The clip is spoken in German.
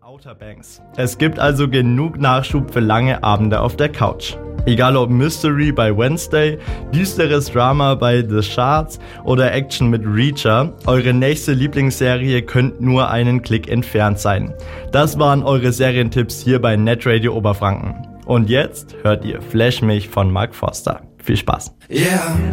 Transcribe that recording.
Outer Banks. Es gibt also genug Nachschub für lange Abende auf der Couch. Egal ob Mystery bei Wednesday, düsteres Drama bei The Shards oder Action mit Reacher, eure nächste Lieblingsserie könnte nur einen Klick entfernt sein. Das waren eure Serientipps hier bei Netradio Oberfranken. Und jetzt hört ihr Flash mich von Mark Forster. Viel Spaß. Yeah.